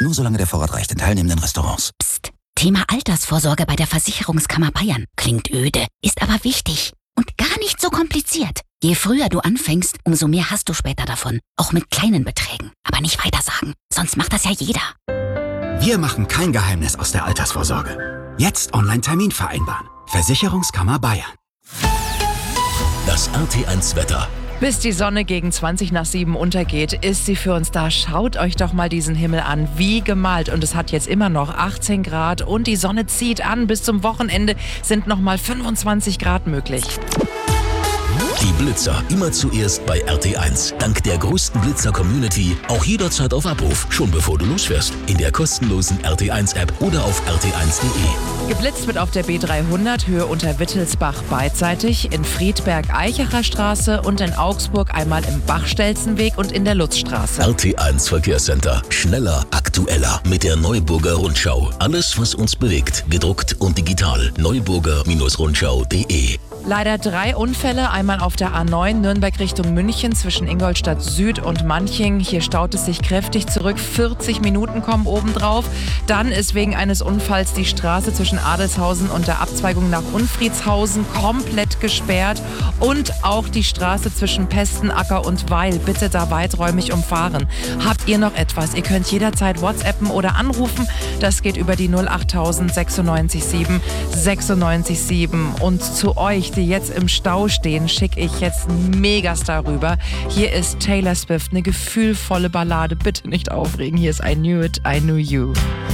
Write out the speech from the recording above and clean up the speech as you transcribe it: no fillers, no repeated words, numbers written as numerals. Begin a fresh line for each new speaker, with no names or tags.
Nur solange der Vorrat reicht in teilnehmenden Restaurants.
Psst. Thema Altersvorsorge bei der Versicherungskammer Bayern. Klingt öde, ist aber wichtig. Und gar nicht so kompliziert. Je früher du anfängst, umso mehr hast du später davon. Auch mit kleinen Beträgen. Aber nicht weitersagen, sonst macht das ja jeder.
Wir machen kein Geheimnis aus der Altersvorsorge. Jetzt Online-Termin vereinbaren. Versicherungskammer Bayern.
Das RT1 Wetter.
Bis die Sonne gegen 7:20 untergeht, ist sie für uns da. Schaut euch doch mal diesen Himmel an, wie gemalt. Und es hat jetzt immer noch 18 Grad und die Sonne zieht an. Bis zum Wochenende sind noch mal 25 Grad möglich.
Die Blitzer immer zuerst bei RT1. Dank der größten Blitzer-Community auch jederzeit auf Abruf, schon bevor du losfährst. In der kostenlosen RT1-App oder auf rt1.de.
Geblitzt wird auf der B300 Höhe unter Wittelsbach beidseitig, in Friedberg Eichacher Straße und in Augsburg einmal im Bachstelzenweg und in der Lutzstraße.
RT1 Verkehrscenter. Schneller, aktueller mit der Neuburger Rundschau. Alles, was uns bewegt, gedruckt und digital. Neuburger-Rundschau.de.
Leider 3 Unfälle, einmal auf der A9 Nürnberg Richtung München zwischen Ingolstadt Süd und Manching. Hier staut es sich kräftig zurück, 40 Minuten kommen obendrauf. Dann ist wegen eines Unfalls die Straße zwischen Adelshausen und der Abzweigung nach Unfriedshausen komplett gesperrt. Und auch die Straße zwischen Pestenacker und Weil, bitte da weiträumig umfahren. Habt ihr noch etwas? Ihr könnt jederzeit WhatsAppen oder anrufen. Das geht über die 08000 96 7 96 7. Und zu euch, die jetzt im Stau stehen, schicke ich jetzt einen Megastar rüber. Hier ist Taylor Swift, eine gefühlvolle Ballade. Bitte nicht aufregen. Hier ist I Knew It, I Knew You.